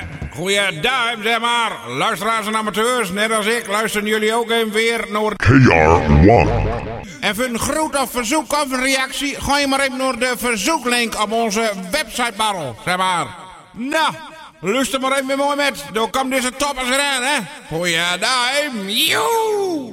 Goeiedag, zeg maar. Luisteraars en amateurs, net als ik, luisteren jullie ook even weer naar KR1. En voor een groet of verzoek of een reactie, ga je maar even naar de verzoeklink op onze website barrel, zeg maar. Nou, luister maar even mooi met. Dan komt deze toppers eraan, hè. Goeiedag, joe.